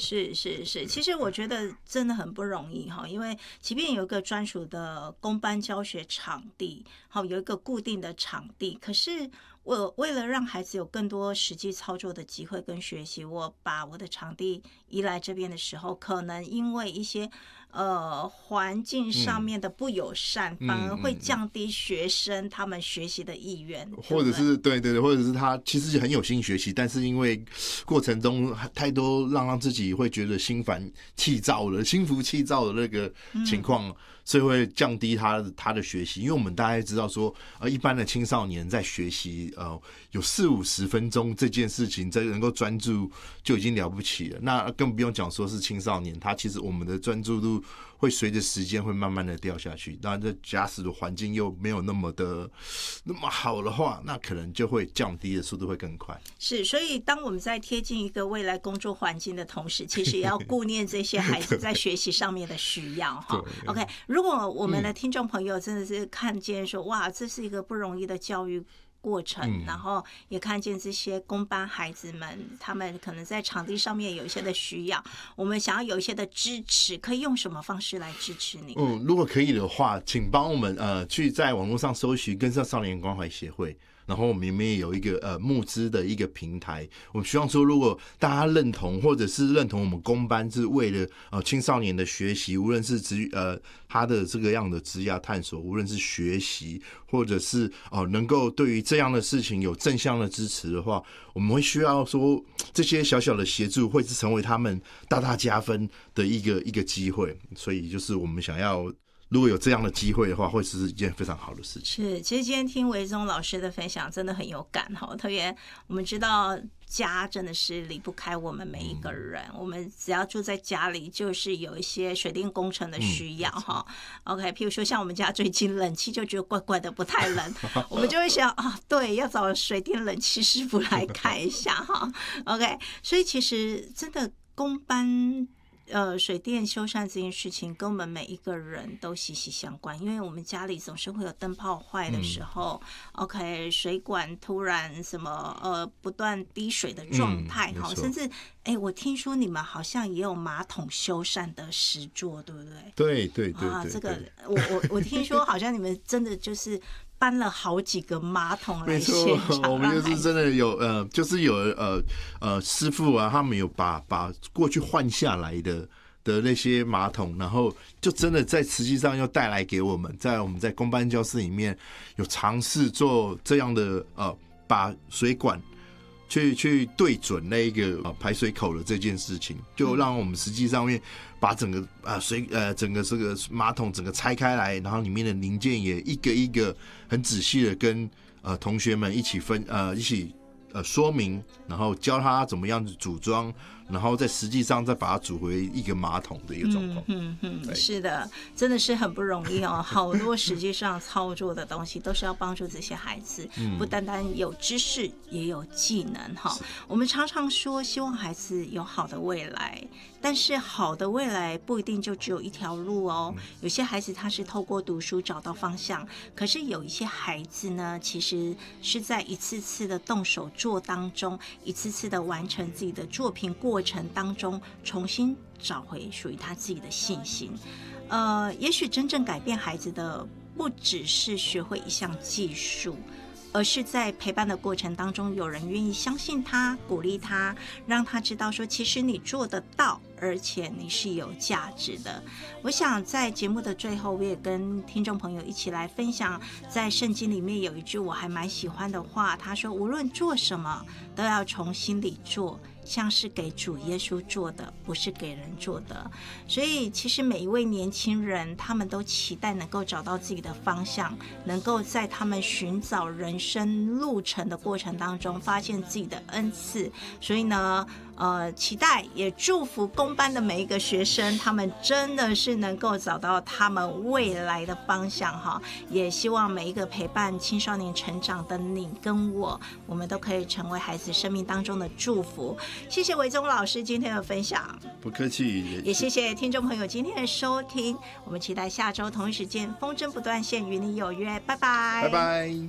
是，其实我觉得真的很不容易哈，因为即便有一个专属的公班教学场地，好有一个固定的场地，可是我为了让孩子有更多实际操作的机会跟学习，我把我的场地移来这边的时候，可能因为一些环境上面的不友善，反而会降低学生他们学习的意愿， 或者是对，或者是他其实很有心学习，但是因为过程中太多让自己会觉得心烦气躁了、心浮气躁的那个情况，所以会降低他的学习。因为我们大概知道说，一般的青少年在学习有40-50分钟这件事情，这能够专注就已经了不起了。那更不用讲说是青少年，他其实我们的专注度会随着时间会慢慢的掉下去。当然，这假使的环境又没有那么好的话，那可能就会降低的速度会更快。 是，所以当我们在贴近一个未来工作环境的同时，其实也要顾念这些孩子在学习上面的需要哈。OK， 如果我们的听众朋友真的是看见说，哇，这是一个不容易的教育过程，然后也看见这些公班孩子们，他们可能在场地上面有一些的需要，我们想要有一些的支持，可以用什么方式来支持你？ 如果可以的话，请帮我们去在网络上搜寻跟上少年关怀协会。然后我们里面有一个募资的一个平台，我们希望说，如果大家认同或者是认同我们公班是为了青少年的学习，无论是他的这个样的职业探索，无论是学习或者是能够对于这样的事情有正向的支持的话，我们会需要说这些小小的协助会是成为他们大加分的一个机会，所以就是我们想要。如果有这样的机会的话，会是一件非常好的事情。 是，其实今天听维宗老师的分享真的很有感哈，特别我们知道家真的是离不开我们每一个人，我们只要住在家里，就是有一些水电工程的需要哈。OK， 譬如说像我们家最近冷气就觉得怪怪的，不太冷，我们就会想对，要找水电冷气师傅来看一下哈。OK， 所以其实真的公班。水电修缮这件事情跟我们每一个人都息息相关，因为我们家里总是会有灯泡坏的时候，OK， 水管突然什么不断滴水的状态，甚至我听说你们好像也有马桶修缮的实作，对不对？ 对这个我听说好像你们真的就是搬了好几个马桶来现场， 我们就是真的有就是有师傅啊，他们有把过去换下来的那些马桶，然后就真的在实际上又带来给我们，我们在公班教室里面有尝试做这样的把水管去对准那一个排水口的这件事情，就让我们实际上面把整个整个这个马桶整个拆开来，然后里面的零件也一个一个很仔细的跟同学们一起说明，然后教他怎么样子组装，然后在实际上再把它组回一个马桶的一个状况。 是的，真的是很不容易哦。好多实际上操作的东西都是要帮助这些孩子，不单单有知识，也有技能哈。我们常常说希望孩子有好的未来，但是好的未来不一定就只有一条路哦。有些孩子他是透过读书找到方向，可是有一些孩子呢，其实是在一次次的动手做当中，一次次的完成自己的作品过程当中，重新找回属于他自己的信心。也许真正改变孩子的不只是学会一项技术，而是在陪伴的过程当中，有人愿意相信他，鼓励他，让他知道说其实你做得到，而且你是有价值的。我想在节目的最后，我也跟听众朋友一起来分享，在圣经里面有一句我还蛮喜欢的话，他说无论做什么都要从心里做，像是给主耶稣做的，不是给人做的。所以其实每一位年轻人，他们都期待能够找到自己的方向，能够在他们寻找人生路程的过程当中发现自己的恩赐。所以呢期待也祝福公班的每一个学生，他们真的是能够找到他们未来的方向哈。也希望每一个陪伴青少年成长的你跟我们都可以成为孩子生命当中的祝福。谢谢维宗老师今天的分享， 不客气， 也谢谢听众朋友今天的收听。我们期待下周同一时间风筝不断线与你有约，拜拜， 拜拜。